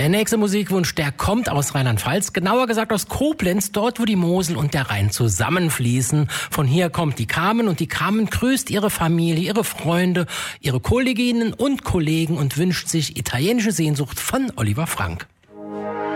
Der nächste Musikwunsch, der kommt aus Rheinland-Pfalz, genauer gesagt aus Koblenz, dort wo die Mosel und der Rhein zusammenfließen. Von hier kommt die Carmen und die Carmen grüßt ihre Familie, ihre Freunde, ihre Kolleginnen und Kollegen und wünscht sich italienische Sehnsucht von Oliver Frank.